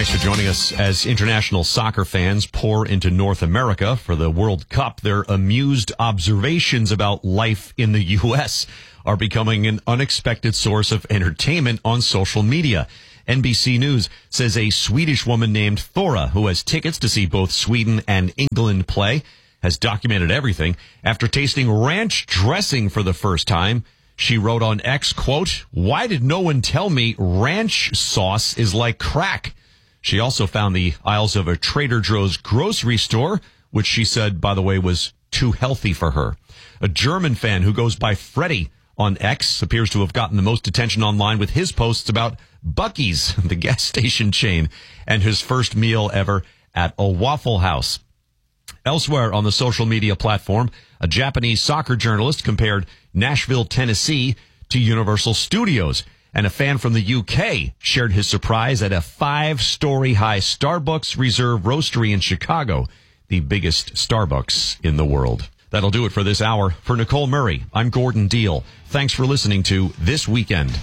Thanks for joining us. As international soccer fans pour into North America for the World Cup, their amused observations about life in the U.S. are becoming an unexpected source of entertainment on social media. NBC News says a Swedish woman named Thora, who has tickets to see both Sweden and England play, has documented everything. After tasting ranch dressing for the first time, she wrote on X, quote, "Why did no one tell me ranch sauce is like crack?" She also found the aisles of a Trader Joe's grocery store, which she said, by the way, was too healthy for her. A German fan who goes by Freddy on X appears to have gotten the most attention online with his posts about Buc-ee's, the gas station chain, and his first meal ever at a Waffle House. Elsewhere on the social media platform, a Japanese soccer journalist compared Nashville, Tennessee to Universal Studios. And a fan from the UK shared his surprise at a 5-story high Starbucks Reserve Roastery in Chicago, the biggest Starbucks in the world. That'll do it for this hour. For Nicole Murray, I'm Gordon Deal. Thanks for listening to This Weekend.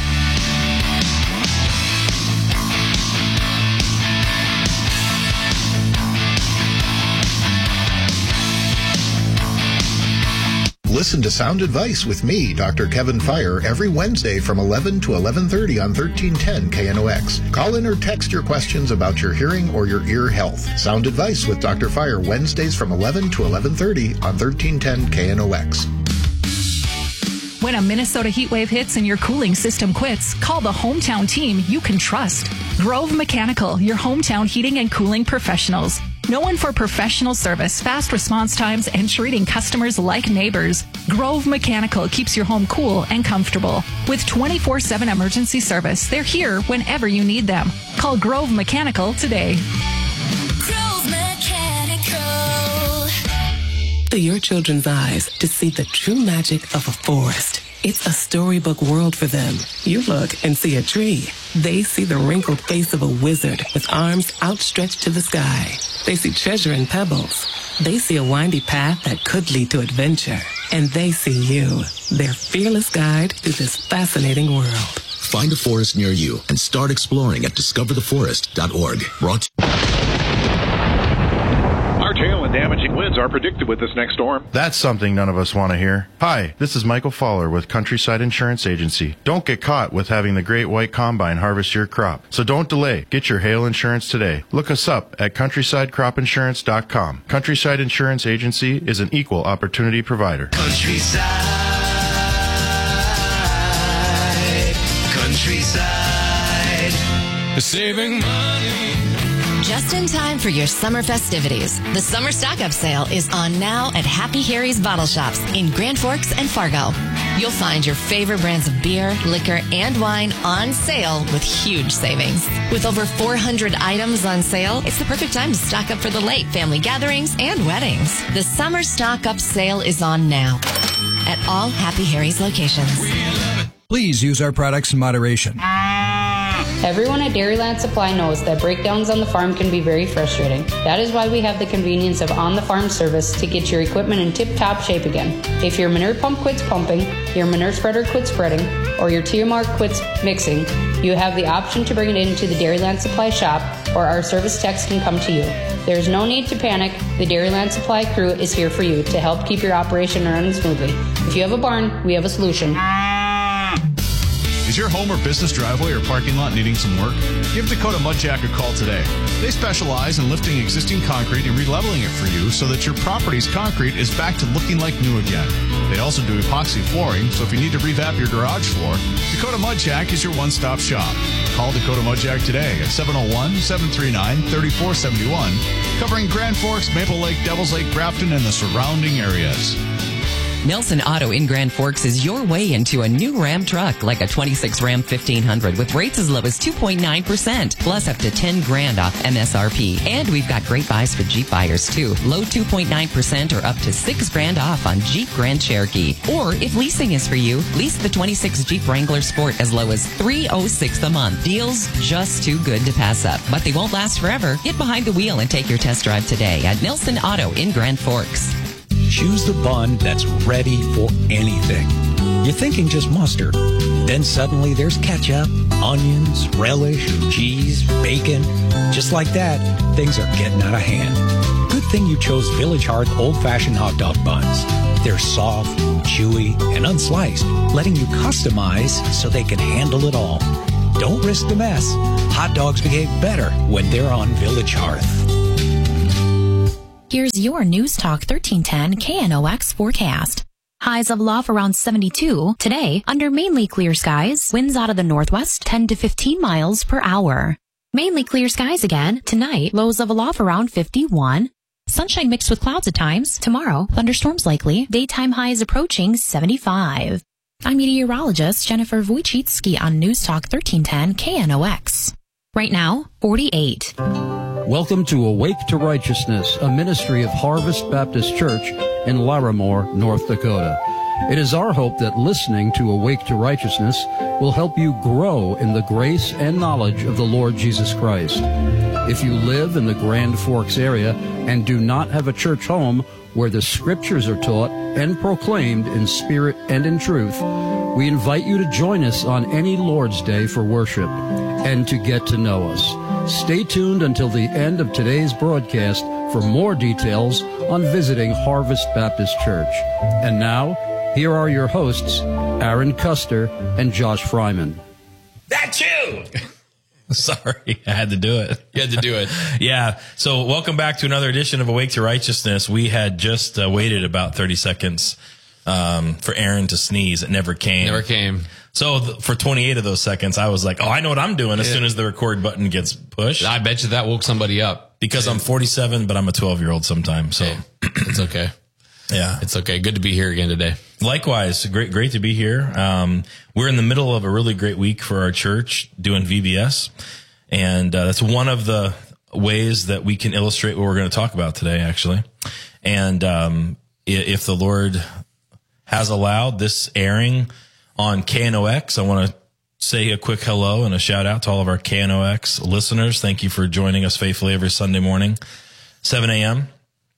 Listen to Sound Advice with me, Dr. Kevin Fire, every Wednesday from 11 to 11:30 on 1310 KNOX. Call in or text your questions about your hearing or your ear health. Sound Advice with Dr. Fire, Wednesdays from 11 to 11:30 on 1310 KNOX. When a Minnesota heat wave hits and your cooling system quits, call the hometown team you can trust. Grove Mechanical, your hometown heating and cooling professionals. Known for professional service, fast response times, and treating customers like neighbors, Grove Mechanical keeps your home cool and comfortable. With 24/7 emergency service, they're here whenever you need them. Call Grove Mechanical today. Grove Mechanical. To your children's eyes to see the true magic of a forest. It's a storybook world for them. You look and see a tree. They see the wrinkled face of a wizard with arms outstretched to the sky. They see treasure in pebbles. They see a windy path that could lead to adventure. And they see you, their fearless guide through this fascinating world. Find a forest near you and start exploring at discovertheforest.org. Brought Hail and damaging winds are predicted with this next storm. That's something none of us want to hear. Hi, this is Michael Fowler with Countryside Insurance Agency. Don't get caught with having the Great White Combine harvest your crop. So don't delay. Get your hail insurance today. Look us up at CountrysideCropInsurance.com. Countryside Insurance Agency is an equal opportunity provider. Countryside. Saving money. Just in time for your summer festivities, the Summer Stock-Up Sale is on now at Happy Harry's Bottle Shops in Grand Forks and Fargo. You'll find your favorite brands of beer, liquor, and wine on sale with huge savings. With over 400 items on sale, it's the perfect time to stock up for the late family gatherings and weddings. The Summer Stock-Up Sale is on now at all Happy Harry's locations. Please use our products in moderation. Everyone at Dairyland Supply knows that breakdowns on the farm can be very frustrating. That is why we have the convenience of on-the-farm service to get your equipment in tip-top shape again. If your manure pump quits pumping, your manure spreader quits spreading, or your TMR quits mixing, you have the option to bring it into the Dairyland Supply shop, or our service techs can come to you. There is no need to panic. The Dairyland Supply crew is here for you to help keep your operation running smoothly. If you have a barn, we have a solution. Is your home or business driveway or parking lot needing some work? Give Dakota Mudjack a call today. They specialize in lifting existing concrete and releveling it for you so that your property's concrete is back to looking like new again. They also do epoxy flooring, so if you need to revamp your garage floor, Dakota Mudjack is your one-stop shop. Call Dakota Mudjack today at 701-739-3471, covering Grand Forks, Maple Lake, Devils Lake, Grafton, and the surrounding areas. Nelson Auto in Grand Forks is your way into a new Ram truck, like a 26 Ram 1500 with rates as low as 2.9%, plus up to $10,000 off MSRP. And we've got great buys for Jeep buyers too. Low 2.9% or up to $6,000 off on Jeep Grand Cherokee. Or if leasing is for you, lease the 26 Jeep Wrangler Sport as low as $306 a month. Deals just too good to pass up, but they won't last forever. Get behind the wheel and take your test drive today at Nelson Auto in Grand Forks. Choose the bun that's ready for anything. You're thinking just mustard. Then suddenly there's ketchup, onions, relish, cheese, bacon. Just like that, things are getting out of hand. Good thing you chose Village Hearth old-fashioned hot dog buns. They're soft, chewy, and unsliced, letting you customize so they can handle it all. Don't risk the mess. Hot dogs behave better when they're on Village Hearth. Here's your News Talk 1310 KNOX forecast. Highs of low around 72. Today, under mainly clear skies, winds out of the northwest 10 to 15 miles per hour. Mainly clear skies again. Tonight, lows of low around 51. Sunshine mixed with clouds at times. Tomorrow, thunderstorms likely. Daytime highs approaching 75. I'm meteorologist Jennifer Wojcicki on News Talk 1310 KNOX. Right now, 48. Welcome to Awake to Righteousness, a ministry of Harvest Baptist Church in Larimore, North Dakota. It is our hope that listening to Awake to Righteousness will help you grow in the grace and knowledge of the Lord Jesus Christ. If you live in the Grand Forks area and do not have a church home where the scriptures are taught and proclaimed in spirit and in truth, we invite you to join us on any Lord's Day for worship and to get to know us. Stay tuned until the end of today's broadcast for more details on visiting Harvest Baptist Church. And now, here are your hosts, Aaron Custer and Josh Fryman. That's you! Sorry, I had to do it. You had to do it. Yeah. So welcome back to another edition of Awake to Righteousness. We had just waited about 30 seconds for Aaron to sneeze. It never came. Never came. So for 28 of those seconds, I was like, oh, I know what I'm doing as soon as the record button gets pushed. I bet you that woke somebody up. Because I'm 47, but I'm a 12-year-old sometimes. So it's okay. Yeah. It's okay. Good to be here again today. Likewise. Great to be here. We're in the middle of a really great week for our church doing VBS. And that's one of the ways that we can illustrate what we're going to talk about today, actually. And if the Lord has allowed this airing on KNOX, I want to say a quick hello and a shout out to all of our KNOX listeners. Thank you for joining us faithfully every Sunday morning, 7 a.m.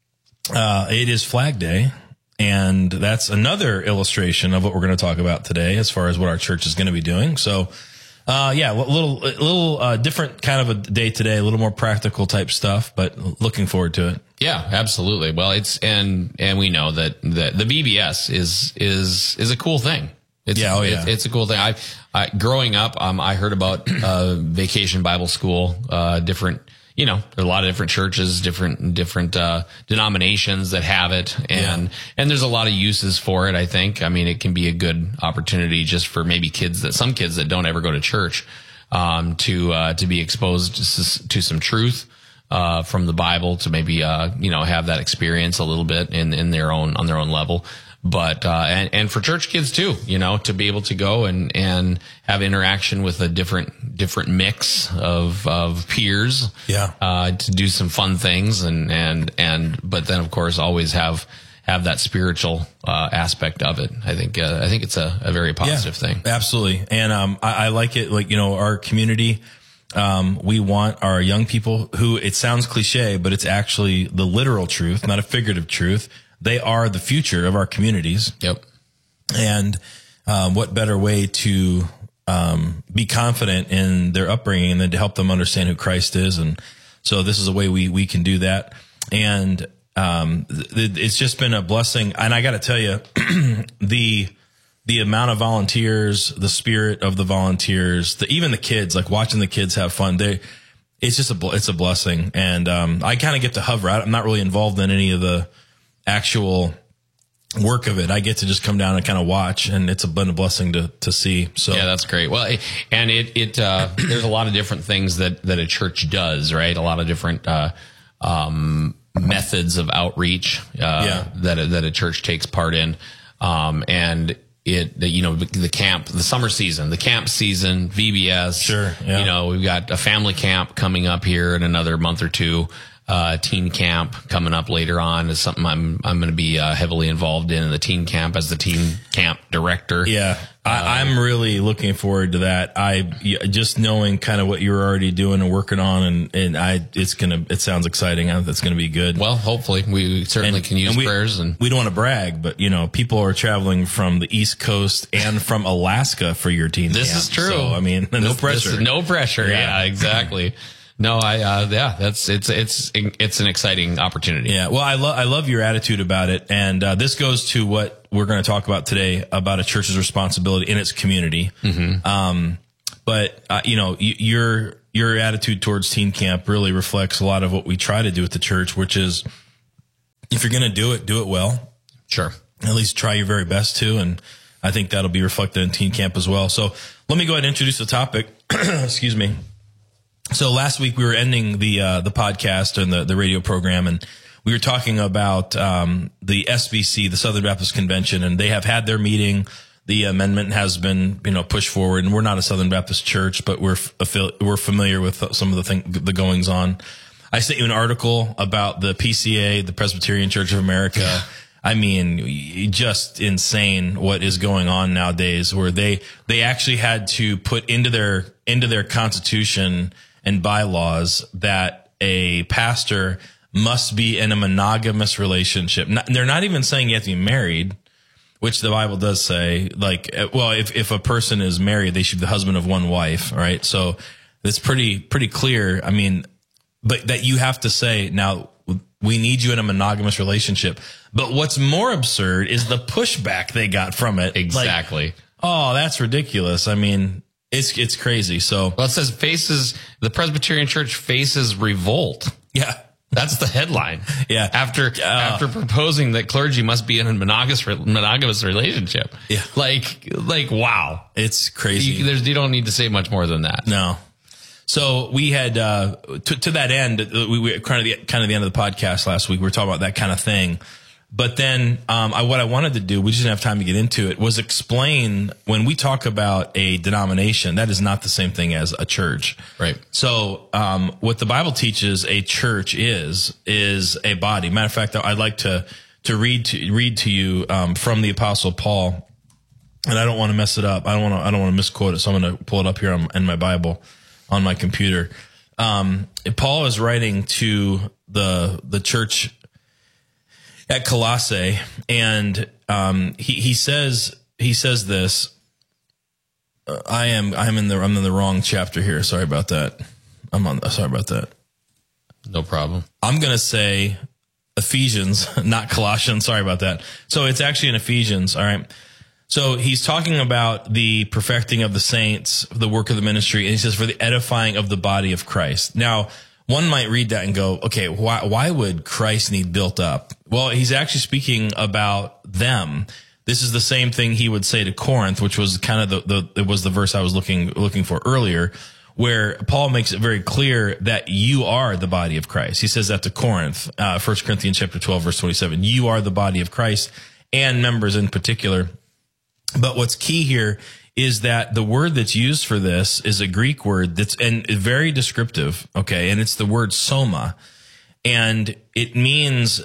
It is Flag Day, and that's another illustration of what we're going to talk about today as far as what our church is going to be doing. So, a little different kind of a day today, a little more practical type stuff, but looking forward to it. Yeah, absolutely. Well, and we know that the VBS is a cool thing. It's a cool thing. I growing up, I heard about Vacation Bible School, different. You know, there are a lot of different churches, different denominations that have it, and there's a lot of uses for it. I think. I mean, it can be a good opportunity just for maybe some kids that don't ever go to church, to be exposed to some truth from the Bible, to maybe have that experience a little bit on their own level. But, and for church kids too, to be able to go and have interaction with a different mix of peers. Yeah. To do some fun things but then of course always have that spiritual, aspect of it. I think it's a very positive thing. Absolutely. And, I like it. Like, our community, we want our young people who, it sounds cliche, but it's actually the literal truth, not a figurative truth. They are the future of our communities. Yep. And what better way to be confident in their upbringing than to help them understand who Christ is? And so this is a way we can do that. And it's just been a blessing. And I got to tell you, the amount of volunteers, the spirit of the volunteers, even the kids, like watching the kids have fun, it's a blessing. And I kind of get to hover out. I'm not really involved in any of the actual work of it. I get to just come down and kind of watch, and it's been a blessing to see. So yeah, that's great. Well, and there's a lot of different things that a church does, right? A lot of different methods of outreach that a church takes part in, and the camp, the summer season, the camp season, VBS. Sure. Yeah. We've got a family camp coming up here in another month or two. teen camp coming up later on is something I'm going to be heavily involved in the teen camp as the teen camp director. Yeah. I'm really looking forward to that. Just knowing kind of what you're already doing and working on, it sounds exciting. That's going to be good. Well, hopefully we certainly can use prayers, and we don't want to brag, but people are traveling from the East Coast and from Alaska for your teen camp. This is true. So, I mean, no pressure. No pressure. Yeah, exactly. No, it's an exciting opportunity. Yeah. Well, I love your attitude about it. And, this goes to what we're going to talk about today about a church's responsibility in its community. Mm-hmm. But your attitude towards teen camp really reflects a lot of what we try to do at the church, which is if you're going to do it well. Sure. At least try your very best to. And I think that'll be reflected in teen camp as well. So let me go ahead and introduce the topic. Excuse me. So last week we were ending the podcast and the radio program, and we were talking about the SBC, the Southern Baptist Convention, and they have had their meeting. The amendment has been pushed forward, and we're not a Southern Baptist church, but we're familiar with some of the goings on. I sent you an article about the PCA, the Presbyterian Church of America. Yeah. I mean, just insane what is going on nowadays, where they actually had to put into their constitution and bylaws that a pastor must be in a monogamous relationship. They're not even saying you have to be married, which the Bible does say. Like, well, if a person is married, they should be the husband of one wife, right? So it's pretty clear. I mean, but that you have to say, now, we need you in a monogamous relationship. But what's more absurd is the pushback they got from it. Exactly. Like, oh, that's ridiculous. I mean, it's crazy. So, well, it says the Presbyterian Church faces revolt. Yeah. That's the headline. Yeah. After proposing that clergy must be in a monogamous relationship. Yeah. Like, wow. It's crazy. You don't need to say much more than that. No. So we had, to that end, we kind of the end of the podcast last week, we were talking about that kind of thing. But then, what I wanted to do, we just didn't have time to get into it, was explain when we talk about a denomination, that is not the same thing as a church. Right. So, what the Bible teaches a church is a body. Matter of fact, I'd like to read to you, from the Apostle Paul, and I don't want to mess it up. I don't want to misquote it. So I'm going to pull it up here in my Bible on my computer. Paul is writing to the church at Colossae, and he says this. I'm in the wrong chapter here. Sorry about that. Sorry about that. No problem. I'm gonna say Ephesians, not Colossians. Sorry about that. So it's actually in Ephesians. All right. So he's talking about the perfecting of the saints, the work of the ministry, and he says for the edifying of the body of Christ. Now, one might read that and go, okay, why would Christ need built up? Well, he's actually speaking about them. This is the same thing he would say to Corinth, which was kind of it was the verse I was looking for earlier, where Paul makes it very clear that you are the body of Christ. He says that to Corinth, 1 Corinthians chapter 12, verse 27. You are the body of Christ, and members in particular. But what's key here is that the word that's used for this is a Greek word that's very descriptive, okay? And it's the word soma. And it means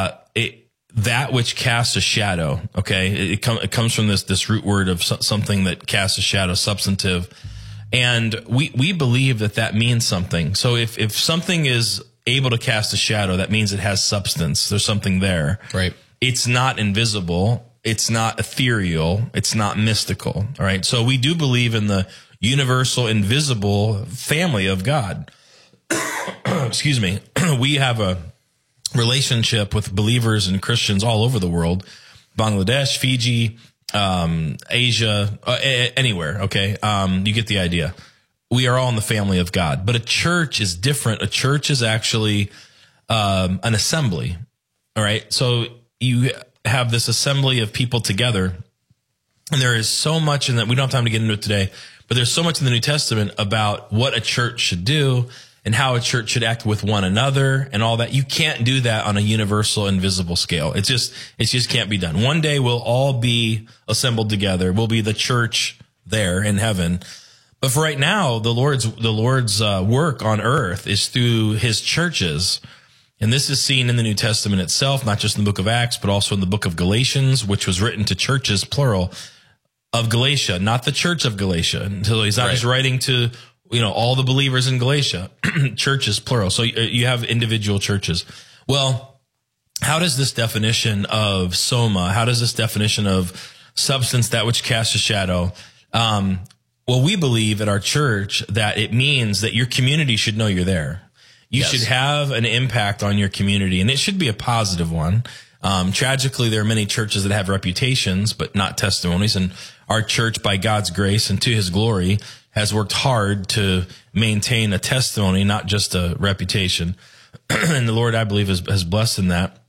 that which casts a shadow, okay? It comes from this root word of something that casts a shadow, substantive. And we believe that means something. So if something is able to cast a shadow, that means it has substance. There's something there. Right. It's not invisible. It's not ethereal. It's not mystical. All right. So we do believe in the universal, invisible family of God. Excuse me. We have a relationship with believers and Christians all over the world. Bangladesh, Fiji, Asia, anywhere. Okay. You get the idea. We are all in the family of God, but a church is different. A church is actually, an assembly. All right. So you have this assembly of people together, and there is so much in that. We don't have time to get into it today, but there's so much in the New Testament about what a church should do and how a church should act with one another and all that. You can't do that on a universal, invisible scale. It just can't be done. One day we'll all be assembled together. We'll be the church there in heaven. But for right now, the Lord's work on earth is through his churches. And this is seen in the New Testament itself, not just in the book of Acts, but also in the book of Galatians, which was written to churches, plural, of Galatia, not the church of Galatia. Until he's not just writing to, all the believers in Galatia, churches, plural. So you have individual churches. Well, how does this definition of soma, how does this definition of substance, that which casts a shadow, well, we believe at our church that it means that your community should know you're there. You should have an impact on your community, and it should be a positive one. Tragically, there are many churches that have reputations, but not testimonies. And our church, by God's grace and to his glory, has worked hard to maintain a testimony, not just a reputation. And the Lord, I believe, has blessed in that.